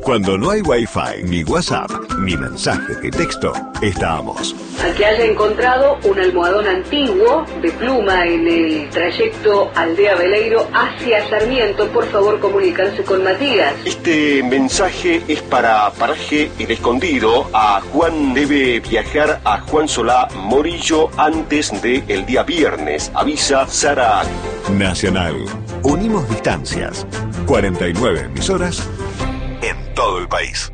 Cuando no hay Wi-Fi, ni WhatsApp, ni mensajes de texto, estamos. Al que haya encontrado un almohadón antiguo de pluma en el trayecto Aldea Veleiro hacia Sarmiento, por favor comunicarse con Matías. Este mensaje es para Paraje El Escondido. A Juan debe viajar a Juan Solá Morillo antes del día viernes. Avisa Sara. Nacional. Unimos distancias. 49 emisoras en todo el país.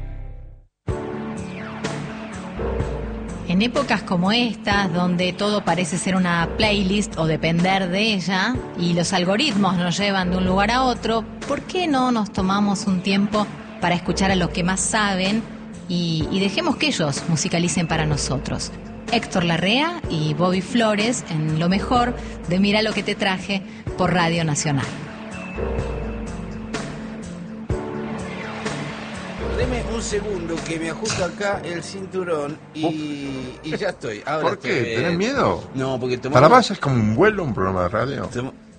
En épocas como estas, donde todo parece ser una playlist o depender de ella, y los algoritmos nos llevan de un lugar a otro, ¿por qué no nos tomamos un tiempo para escuchar a los que más saben y dejemos que ellos musicalicen para nosotros? Héctor Larrea y Bobby Flores en lo mejor de Mira lo que te traje por Radio Nacional. Deme un segundo que me ajusto acá el cinturón y ya estoy. Ahora ¿Por qué? ¿Tenés miedo? No, porque Para vos es como un vuelo, un programa de radio.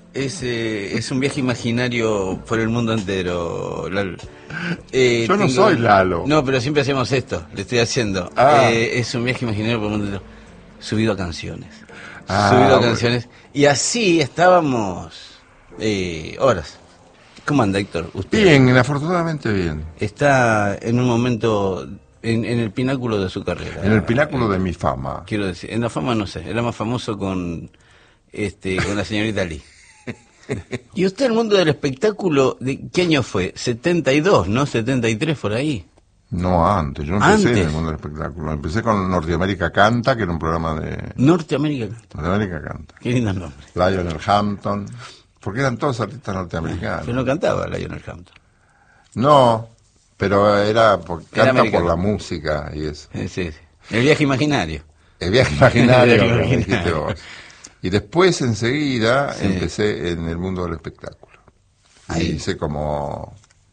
Es un viaje imaginario por el mundo entero, Lalo. Yo no soy Lalo. No, pero siempre hacemos esto, le estoy haciendo. Es un viaje imaginario por el mundo entero, subido a canciones. Canciones. Y así estábamos horas. ¿Cómo anda, Héctor? ¿Usted? Bien, afortunadamente bien. Está en un momento en el pináculo de su carrera. En el pináculo de mi fama. Quiero decir, en la fama no sé, era más famoso con la señorita Lee. ¿Y usted el mundo del espectáculo, de qué año fue? 72, ¿no? 73 por ahí. No, antes. Yo empecé en el mundo del espectáculo. Empecé con Norteamérica Canta, que era un programa de... Norteamérica Canta. Qué lindo nombre. Lionel Hampton. Porque eran todos artistas norteamericanos. Pero no cantaba Lionel Hampton. No, pero era canta americano. por la música y eso. Sí. El viaje imaginario. El viaje imaginario, como dijiste vos. Y después, enseguida, empecé en el mundo del espectáculo. Ahí hice como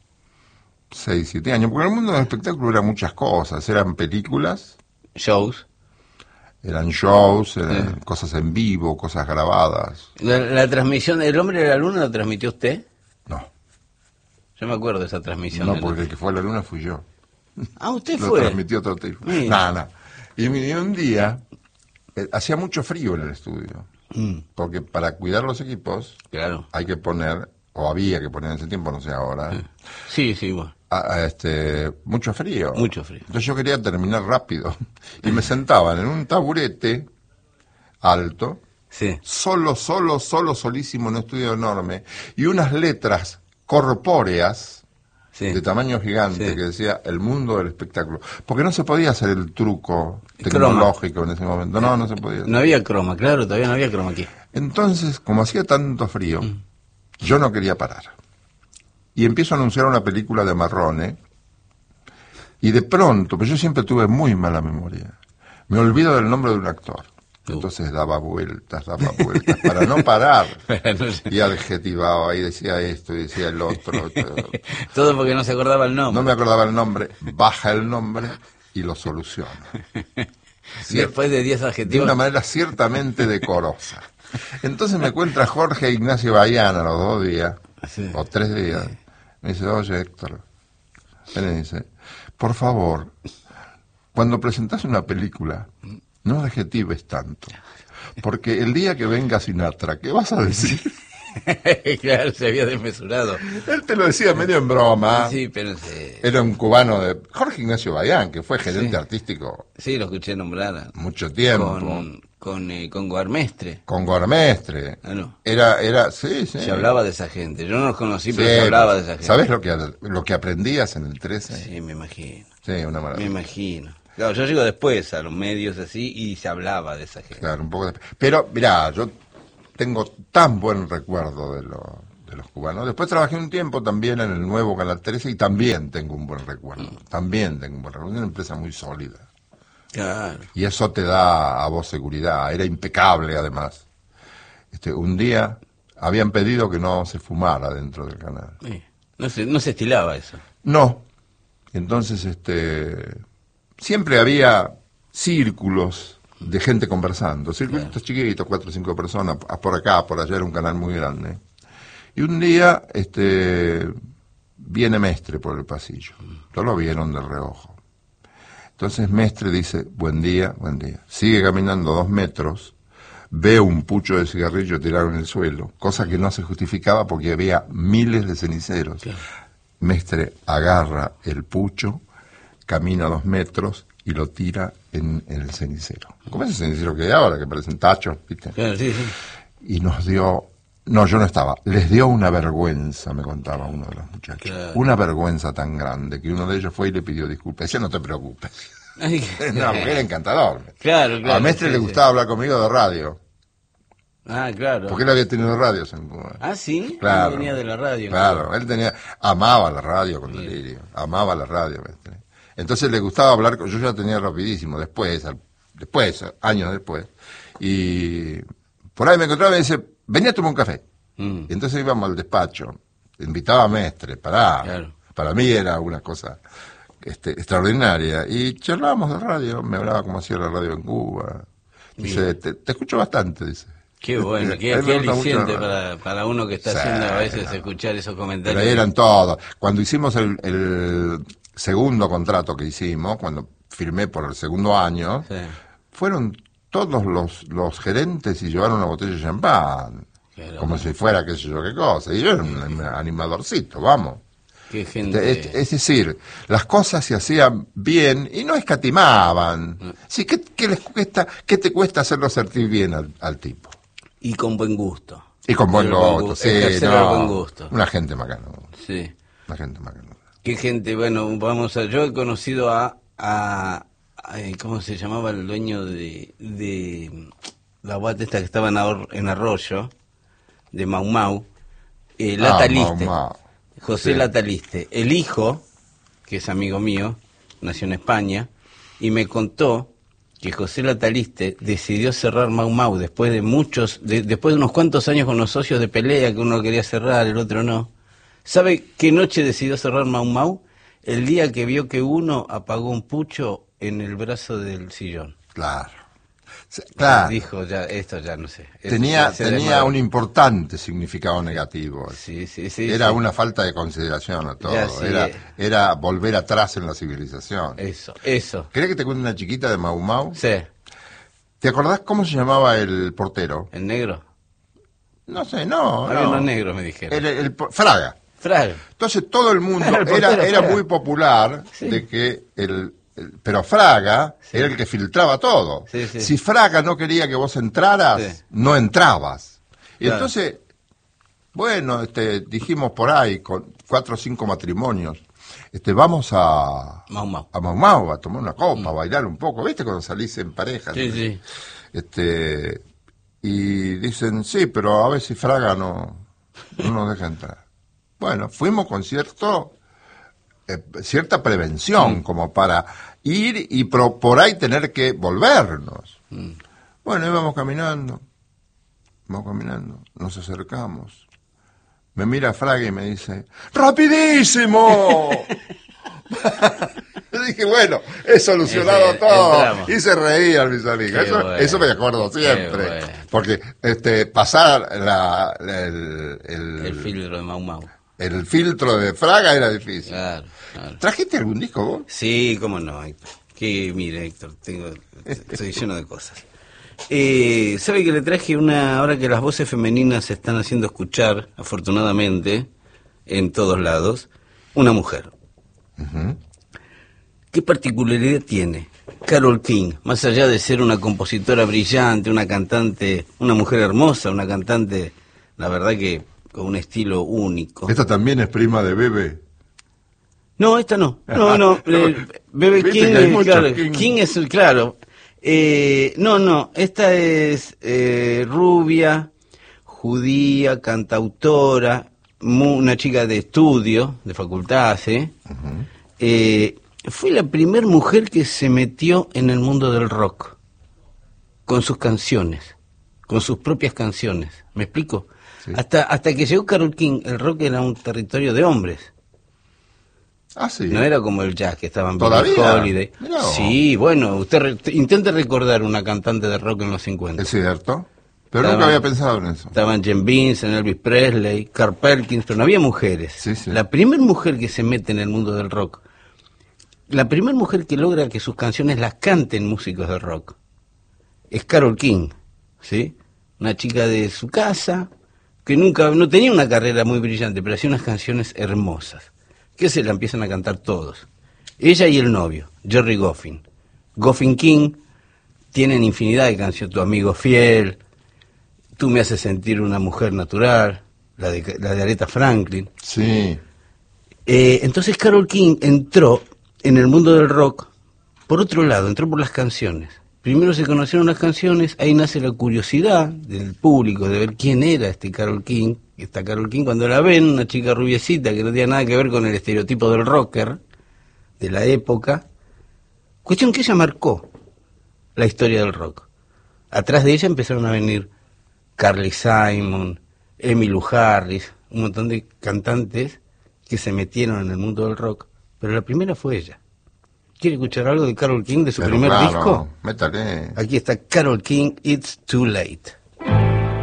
6, 7 años. Porque el mundo del espectáculo eran muchas cosas. Eran películas. Shows. Eran shows, eran cosas en vivo, cosas grabadas. La transmisión del Hombre de la Luna la transmitió usted. No. Yo me acuerdo de esa transmisión. No, porque el que fue a la luna fui yo. ¿Usted Lo fue? transmitió otro tipo. Nada. Y un día, hacía mucho frío en el estudio. Porque para cuidar los equipos, claro, hay que poner, o había que poner en ese tiempo, no sé ahora. Sí, bueno. Mucho frío. Mucho frío. Entonces yo quería terminar rápido. Y me sentaban en un taburete alto, solísimo, en un estudio enorme, y unas letras corpóreas de tamaño gigante que decía el mundo del espectáculo. Porque no se podía hacer el truco tecnológico en ese momento. No se podía hacer. No había croma, claro, todavía no había croma aquí. Entonces, como hacía tanto frío, yo no quería parar. Y empiezo a anunciar una película de Marrone, y de pronto, pero yo siempre tuve muy mala memoria, me olvido del nombre de un actor. Entonces daba vueltas para no parar. Y adjetivaba y decía esto y decía el otro. Todo porque no se acordaba el nombre. No me acordaba el nombre, baja el nombre y lo soluciona. Después de 10 adjetivos. De una manera ciertamente decorosa. Entonces me encuentra Jorge Ignacio Baiana los 2 días, o 3 días. Me dice, oye Héctor, él me dice, por favor, cuando presentás una película, no adjetives tanto, porque el día que venga Sinatra, ¿qué vas a decir? Claro, se había desmesurado. Él te lo decía medio en broma. Sí, pero era un cubano de Jorge Ignacio Baián, que fue gerente artístico. Sí, lo escuché nombrar. Mucho tiempo. Con Guarmestre. Con Guarmestre. No. Era, sí. Se hablaba de esa gente. Yo no los conocí, pero se hablaba de esa gente. ¿Sabés lo que aprendías en el 13? Sí, me imagino. Sí, una maravilla. Me imagino. Claro, yo llego después a los medios así y se hablaba de esa gente. Claro, un poco después. Pero, mirá, yo tengo tan buen recuerdo de los cubanos. Después trabajé un tiempo también en el nuevo Canal 13 y también tengo un buen recuerdo. Es una empresa muy sólida. Claro. Y eso te da a vos seguridad. Era impecable, además. Un día habían pedido que no se fumara dentro del canal. No se estilaba eso. No. Entonces, siempre había círculos de gente conversando, circuitos chiquitos, 4 o 5 personas, por acá, por allá, era un canal muy grande. Y un día, viene Mestre por el pasillo. Todos lo vieron de reojo. Entonces Mestre dice, buen día, buen día. Sigue caminando 2 metros, ve un pucho de cigarrillo tirado en el suelo, cosa que no se justificaba porque había miles de ceniceros. Claro. Mestre agarra el pucho, camina 2 metros y lo tira en el cenicero. Como ese cenicero que hay ahora, que parecen tachos, ¿viste? Claro, sí, sí. Y nos dio... No, yo no estaba. Les dio una vergüenza, me contaba uno de los muchachos. Claro. Una vergüenza tan grande que uno de ellos fue y le pidió disculpas. Decía, no te preocupes. Ay, no, porque era encantador. Claro, claro. A Mestre le gustaba hablar conmigo de radio. Ah, claro. Porque él había tenido radios en Cuba. Ah, sí. Claro. Él venía de la radio. Claro, él amaba la radio con delirio. Amaba la radio, Mestre. Entonces le gustaba hablar, yo ya tenía rapidísimo, después, años después. Y por ahí me encontraba y me dice, vení a tomar un café. Y entonces íbamos al despacho, invitaba a Mestre, para mí era una cosa extraordinaria. Y charlábamos de radio, me hablaba cómo hacía la radio en Cuba. Dice, te escucho bastante, dice. Qué bueno, qué aliciente para uno que está haciendo a veces escuchar esos comentarios. Pero eran todos. Cuando hicimos el segundo contrato que hicimos, cuando firmé por el segundo año, fueron todos los gerentes y llevaron una botella de champán, como si fuera qué sé yo qué cosa. Y yo era un animadorcito, vamos. Qué gente... Es decir, las cosas se hacían bien y no escatimaban. Sí, ¿qué te cuesta hacerlo sentir bien al tipo? Y con buen gusto. Y con buen gusto, sí. Buen gusto. Una gente macanuda. Sí. Una gente macanuda. Qué gente, bueno, yo he conocido a ¿cómo se llamaba el dueño de la guata esta que estaba en Arroyo, de Mau Mau? Lataliste. Mau Mau. José Lataliste. El hijo, que es amigo mío, nació en España, y me contó que José Lataliste decidió cerrar Mau Mau después de unos cuantos años con los socios de pelea, que uno quería cerrar, el otro no. ¿Sabe qué noche decidió cerrar Mau Mau? El día que vio que uno apagó un pucho en el brazo del sillón. Claro. Claro. Dijo, esto ya no sé. Tenía un importante significado negativo. Sí. Era una falta de consideración a todo. Era volver atrás en la civilización. Eso. ¿Querés que te cuente una chiquita de Mau Mau? Sí. ¿Te acordás cómo se llamaba el portero? ¿El negro? No sé, no. Había unos negros, me dijeron. Fraga. Entonces todo el mundo era muy popular de que pero Fraga era el que filtraba todo. Sí. Si Fraga no quería que vos entraras, no entrabas. Y entonces, bueno, dijimos por ahí, con 4 o 5 matrimonios, vamos a Mau Mau, a tomar una copa, a bailar un poco. ¿Viste cuando salís en pareja? Sí. Y dicen, sí, pero a ver si Fraga no nos deja entrar. Bueno, fuimos con cierta prevención, como para ir y por ahí tener que volvernos. Bueno, íbamos caminando, nos acercamos. Me mira Fraga y me dice, ¡rapidísimo! Yo dije, bueno, he solucionado todo. Entramos. Y se reían mis amigos. Eso me acuerdo siempre. Bueno. Porque pasar el filtro de Mau Mau. El filtro de Fraga era difícil. Claro. ¿Trajiste algún disco vos? Sí, cómo no, Héctor. Mire, Héctor, estoy lleno de cosas. ¿Sabe que le traje ahora que las voces femeninas se están haciendo escuchar, afortunadamente, en todos lados, una mujer? Uh-huh. ¿Qué particularidad tiene Carole King? Más allá de ser una compositora brillante, una cantante, una mujer hermosa, una cantante, la verdad que con un estilo único. ¿Esta también es prima de Bebe? No, esta no. No. Bebe King, claro. King es el, claro. No. Esta es rubia, judía, cantautora, una chica de estudio, de facultad, ¿sí? Uh-huh. Fue la primer mujer que se metió en el mundo del rock, con sus canciones, con sus propias canciones. ¿Me explico? Sí. Hasta que llegó Carole King, el rock era un territorio de hombres. Ah, sí. No era como el jazz, que estaban Billie Holiday. Sí, bueno, usted intente recordar una cantante de rock en los 50. Es cierto. Pero nunca había pensado en eso. Estaban Jen Vincent, Elvis Presley, Carl Perkins, pero no había mujeres. Sí, sí. La primera mujer que se mete en el mundo del rock, la primera mujer que logra que sus canciones las canten músicos de rock, es Carole King, ¿sí? Una chica de su casa, que no tenía una carrera muy brillante, pero hacía unas canciones hermosas, que se la empiezan a cantar todos. Ella y el novio, Jerry Goffin. Goffin King tienen infinidad de canciones, Tu amigo fiel, Tú me haces sentir una mujer natural, la de Aretha Franklin. Sí. Entonces Carole King entró en el mundo del rock por otro lado, entró por las canciones. Primero se conocieron las canciones, ahí nace la curiosidad del público de ver quién era esta Carole King, cuando la ven, una chica rubiecita que no tenía nada que ver con el estereotipo del rocker de la época. Cuestión que ella marcó la historia del rock. Atrás de ella empezaron a venir Carly Simon, Emmylou Harris, un montón de cantantes que se metieron en el mundo del rock, pero la primera fue ella. ¿Quiere escuchar algo de Carole King, de su primer disco? Métale. Aquí está Carole King, It's Too Late.